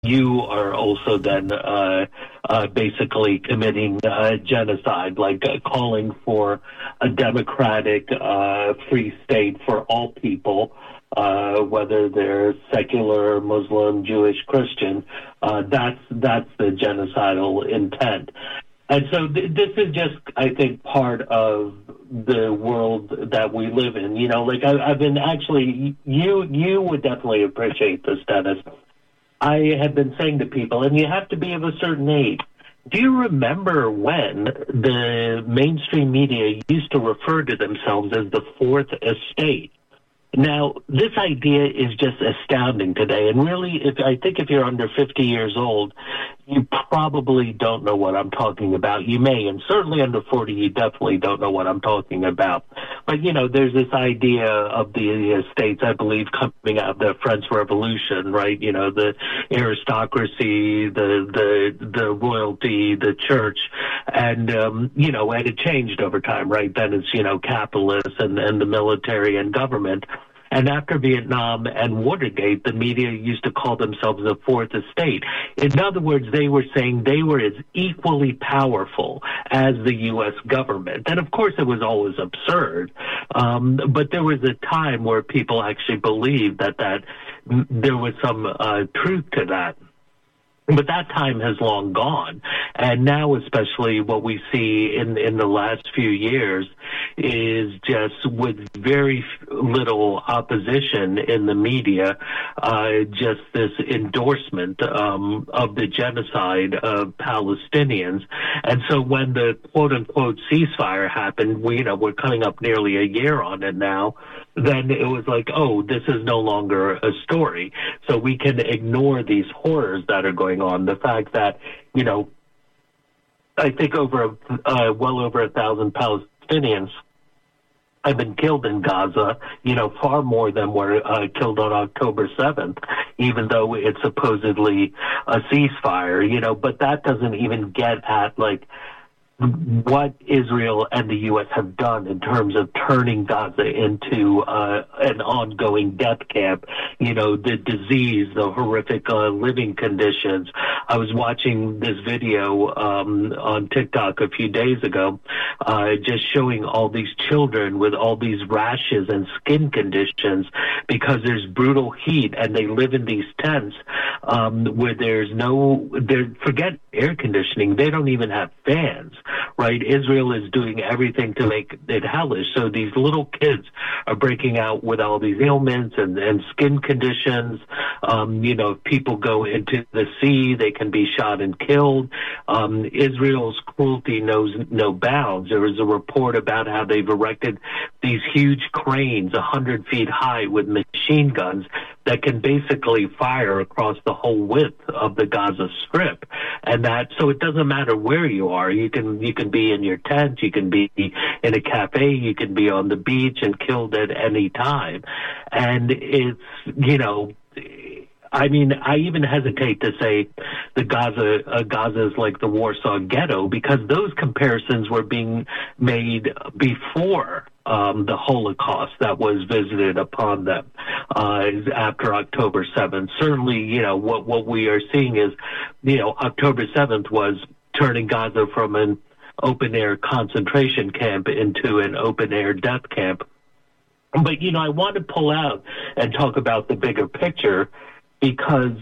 you are also then basically committing genocide, like calling for a democratic, free state for all people, whether they're secular, Muslim, Jewish, Christian. That's the genocidal intent. And so this is just, I think, part of the world that we live in. You know, like I've been actually, you would definitely appreciate this, Dennis. I have been saying to people, and you have to be of a certain age, do you remember when the mainstream media used to refer to themselves as the Fourth Estate? Now, this idea is just astounding today. And really, I think if you're under 50 years old, you probably don't know what I'm talking about. You may, and certainly under 40, you definitely don't know what I'm talking about. But, you know, there's this idea of the estates, I believe, coming out of the French Revolution, right? You know, the aristocracy, the royalty, the church, and, you know, and it changed over time, right? Then it's, you know, capitalists and the military and government. And after Vietnam and Watergate, the media used to call themselves the Fourth Estate. In other words, they were saying they were as equally powerful as the U.S. government. And of course, it was always absurd. But there was a time where people actually believed that there was some truth to that. But that time has long gone. And now, especially what we see in the last few years is just with very little opposition in the media, just this endorsement of the genocide of Palestinians. And so when the quote-unquote ceasefire happened, we're coming up nearly a year on it now, then it was like, oh, this is no longer a story. So we can ignore these horrors that are going on. The fact that, you know, I think well over 1,000 Palestinians have been killed in Gaza, you know, far more than were killed on October 7th, even though it's supposedly a ceasefire, you know, but that doesn't even get at, like, what Israel and the U.S. have done in terms of turning Gaza into an ongoing death camp. You know, the disease, the horrific living conditions. I was watching this video on TikTok a few days ago, just showing all these children with all these rashes and skin conditions because there's brutal heat and they live in these tents where forget air conditioning. They don't even have fans. Right? Israel is doing everything to make it hellish. So these little kids are breaking out with all these ailments and skin conditions. You know, if people go into the sea, they can be shot and killed. Israel's cruelty knows no bounds. There was a report about how they've erected these huge cranes 100 feet high with machine guns that can basically fire across the whole width of the Gaza Strip. And so it doesn't matter where you are. You can be in your tent, you can be in a cafe, you can be on the beach and killed at any time. And it's, you know, I mean, I even hesitate to say the Gaza is like the Warsaw Ghetto, because those comparisons were being made before the Holocaust that was visited upon them after October 7th. Certainly, you know, what we are seeing is, you know, October 7th was turning Gaza from an open-air concentration camp into an open-air death camp. But, you know, I want to pull out and talk about the bigger picture, because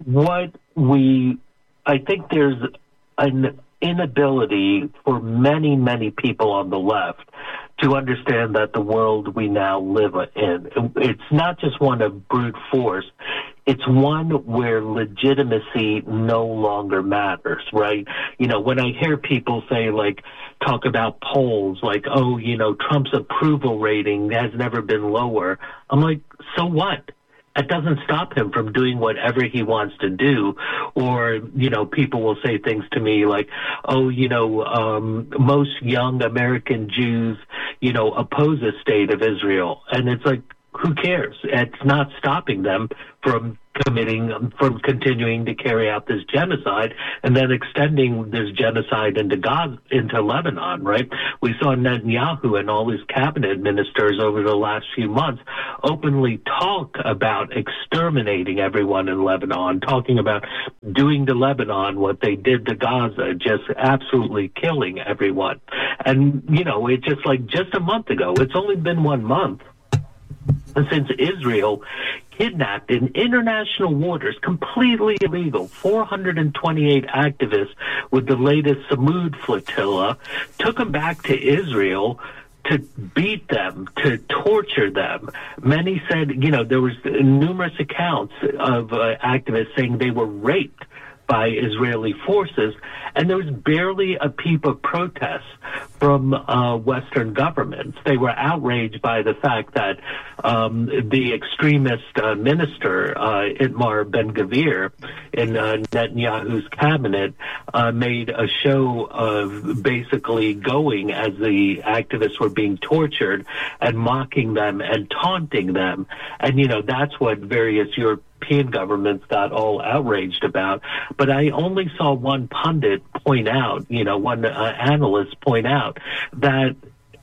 I think there's an inability for many, many people on the left to understand that the world we now live in, it's not just one of brute force. It's one where legitimacy no longer matters, right? You know, when I hear people say, like, talk about polls, like, oh, you know, Trump's approval rating has never been lower. I'm like, so what? It doesn't stop him from doing whatever he wants to do. Or, you know, people will say things to me like, oh, you know, most young American Jews, you know, oppose a state of Israel. And it's like, who cares? It's not stopping them from continuing to carry out this genocide and then extending this genocide into Gaza, into Lebanon, right? We saw Netanyahu and all his cabinet ministers over the last few months openly talk about exterminating everyone in Lebanon, talking about doing to Lebanon what they did to Gaza, just absolutely killing everyone. And, it's just a month ago, it's only been 1 month since Israel kidnapped in international waters, completely illegal, 428 activists with the latest Samud flotilla, took them back to Israel to beat them, to torture them. Many said, there was numerous accounts of activists saying they were raped by Israeli forces, and there was barely a peep of protest from Western governments. They were outraged by the fact that the extremist minister, Itamar Ben-Gvir, in Netanyahu's cabinet, made a show of basically going as the activists were being tortured and mocking them and taunting them. And, that's what various European governments got all outraged about. But I only saw one pundit point out, one analyst point out that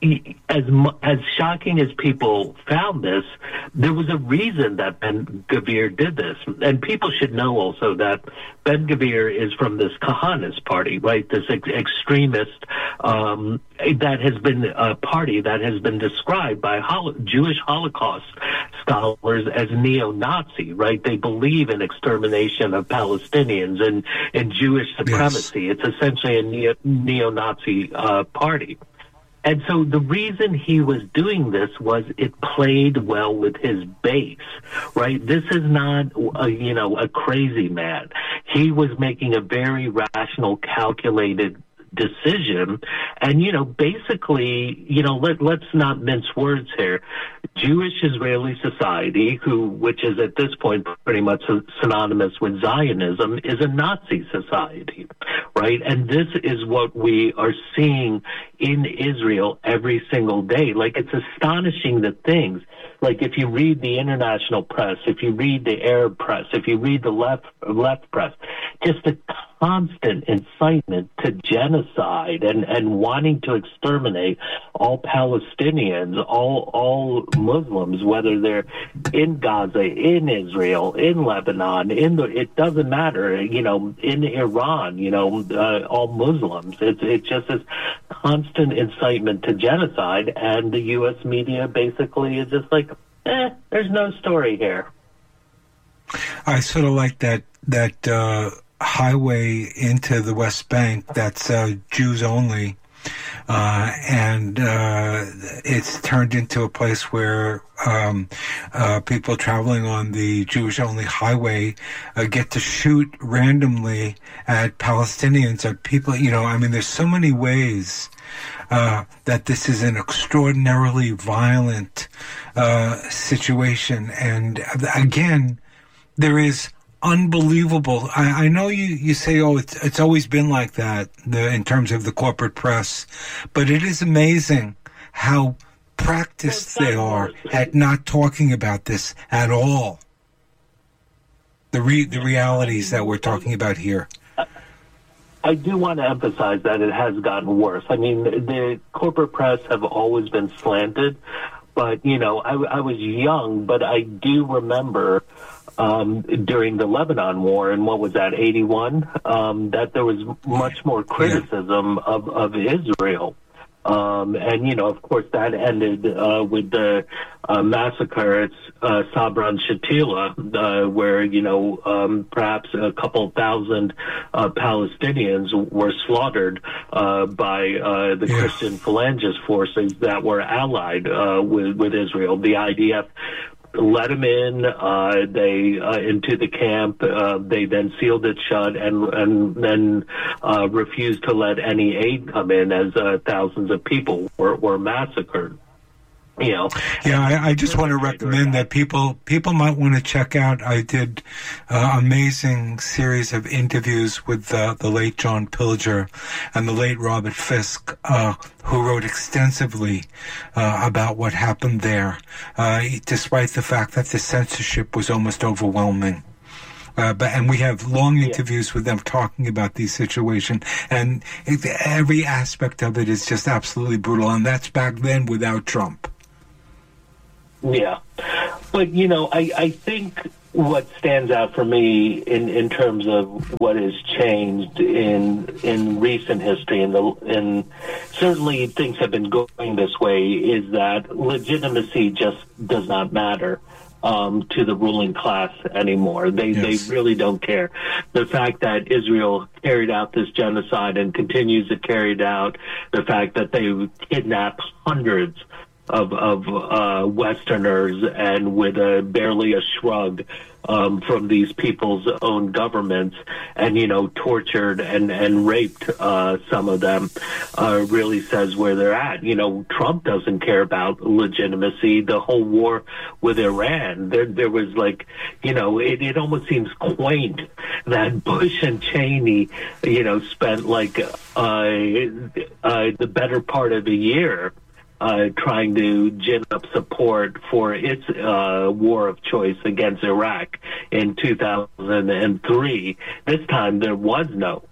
as shocking as people found this, there was a reason that Ben-Gvir did this. And people should know also that Ben-Gvir is from this Kahanist party, right? This extremist that has been a party that has been described by Jewish Holocaust scholars as neo-Nazi, right? They believe in extermination of Palestinians and Jewish supremacy. Yes. It's essentially a neo-Nazi party. And so the reason he was doing this was it played well with his base, right? This is not, a crazy man. He was making a very rational, calculated decision. And, basically, let's not mince words here. Jewish Israeli society, which is at this point pretty much synonymous with Zionism, is a Nazi society, right? And this is what we are seeing in Israel every single day. Like, it's astonishing that things, like if you read the international press, if you read the Arab press, if you read the left press, just the constant incitement to genocide and wanting to exterminate all Palestinians, all Muslims, whether they're in Gaza, in Israel, in Lebanon, it doesn't matter, in Iran, all Muslims. It's just this constant incitement to genocide, and the U.S. media basically is just like, there's no story here. I sort of like that highway into the West Bank that's Jews only, and it's turned into a place where people traveling on the Jewish-only highway get to shoot randomly at Palestinians, at people, there's so many ways that this is an extraordinarily violent situation. And again, there is unbelievable. I know you say, it's always been like that in terms of the corporate press, but it is amazing how practiced they are at not talking about this at all. The realities that we're talking about here. I do want to emphasize that it has gotten worse. I mean, the corporate press have always been slanted, but, I was young, but I do remember during the Lebanon War, and what was that, 81, that there was much more criticism of Israel. And, of course, that ended with the massacre at Sabra and Shatila, where, perhaps a couple thousand Palestinians were slaughtered by the Christian Phalangist forces that were allied with Israel. The IDF let them in, into the camp. They then sealed it shut and then refused to let any aid come in as thousands of people were massacred. Yeah, I just want to recommend that people might want to check out. I did amazing series of interviews with the late John Pilger and the late Robert Fisk, who wrote extensively about what happened there, despite the fact that the censorship was almost overwhelming. And we have long interviews with them talking about these situations, and every aspect of it is just absolutely brutal. And that's back then without Trump. Yeah, but I think what stands out for me in terms of what has changed in recent history, and certainly things have been going this way, is that legitimacy just does not matter to the ruling class anymore. They really don't care. The fact that Israel carried out this genocide and continues to carry it out, the fact that they kidnapped hundreds of Westerners and with barely a shrug from these people's own governments, and tortured and raped some of them, really says where they're at. Trump doesn't care about legitimacy. The whole war with Iran, there was it almost seems quaint that Bush and Cheney spent the better part of a year trying to gin up support for its war of choice against Iraq in 2003. This time there was no,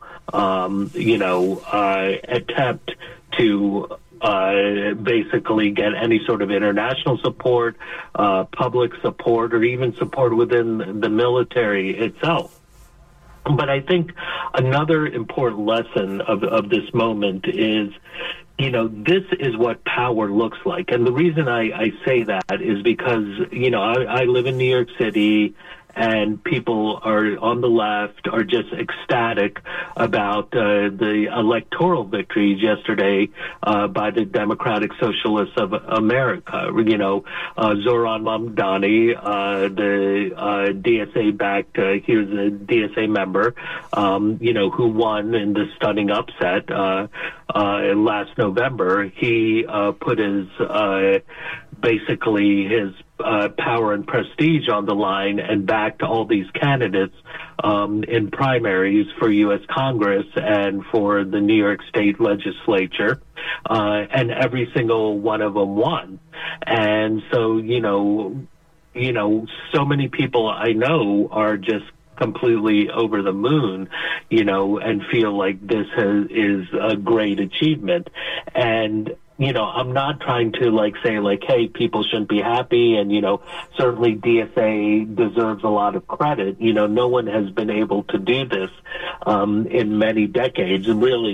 attempt to basically get any sort of international support, public support, or even support within the military itself. But I think another important lesson of this moment is, this is what power looks like. And the reason I say that is because, I live in New York City, and people are on the left are just ecstatic about the electoral victories yesterday by the Democratic Socialists of America. Zoran Mamdani, the DSA-backed, he was a DSA member, who won in the stunning upset last November. He put his power and prestige on the line and backed all these candidates in primaries for U.S. Congress and for the New York State legislature, and every single one of them won. And so, so many people I know are just completely over the moon, and feel like this is a great achievement. And I'm not trying to say hey, people shouldn't be happy, and certainly DSA deserves a lot of credit. No one has been able to do this in many decades, and really,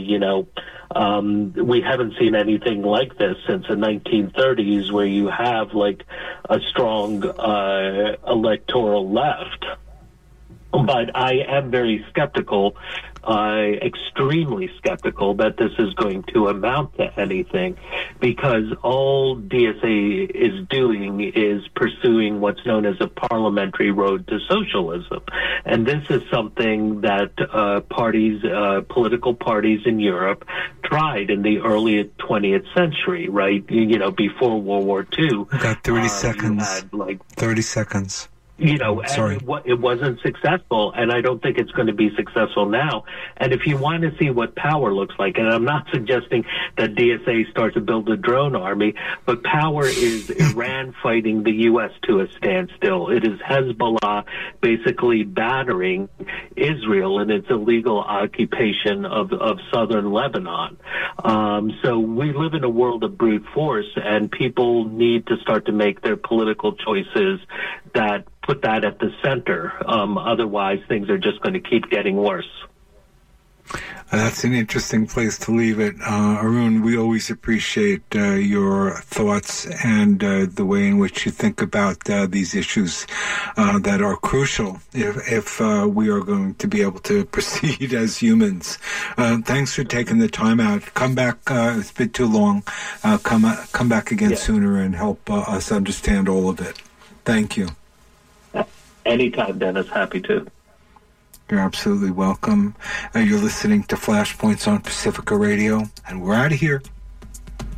we haven't seen anything like this since the 1930s, where you have a strong electoral left. But I am very skeptical, extremely skeptical, that this is going to amount to anything, because all DSA is doing is pursuing what's known as a parliamentary road to socialism. And this is something that political parties in Europe tried in the early 20th century, right? Before World War II. Got 30 seconds. 30 seconds. And it wasn't successful, and I don't think it's going to be successful now. And if you want to see what power looks like, and I'm not suggesting that DSA starts to build a drone army, but power is Iran fighting the U.S. to a standstill. It is Hezbollah basically battering Israel in its illegal occupation of southern Lebanon. So we live in a world of brute force, and people need to start to make their political choices that put that at the center. Otherwise, things are just going to keep getting worse. That's an interesting place to leave it. Arun, we always appreciate your thoughts and the way in which you think about these issues that are crucial if we are going to be able to proceed as humans. Thanks for taking the time out. Come back. It's been too long. Come back again sooner and help us understand all of it. Thank you. Anytime, Dennis. Happy to. You're absolutely welcome. You're listening to Flashpoints on Pacifica Radio, and we're out of here.